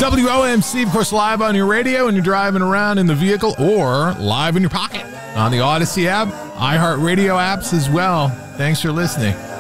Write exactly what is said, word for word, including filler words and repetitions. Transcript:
W O M C, of course, live on your radio when you're driving around in the vehicle or live in your pocket on the Odyssey app, iHeartRadio apps as well. Thanks for listening.